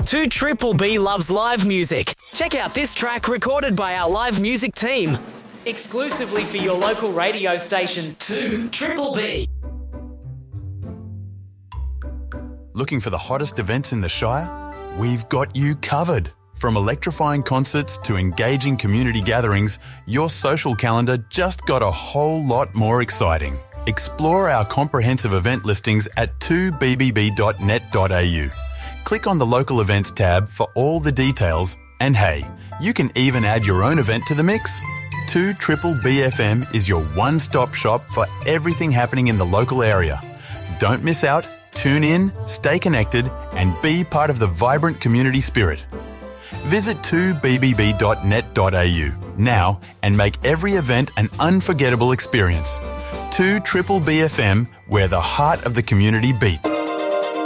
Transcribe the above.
2 Triple B loves live music. Check out this track recorded by our live music team. Exclusively for your local radio station, 2 Triple B. Looking for the hottest events in the Shire? We've got you covered. From electrifying concerts to engaging community gatherings, your social calendar just got a whole lot more exciting. Explore our comprehensive event listings at 2bbb.net.au. Click on the local events tab for all the details, and hey, you can even add your own event to the mix. 2 Triple BFM is your one-stop shop for everything happening in the local area. Don't miss out, tune in, stay connected, and be part of the vibrant community spirit. Visit 2bbb.net.au now and make every event an unforgettable experience. 2 Triple BFM, where the heart of the community beats.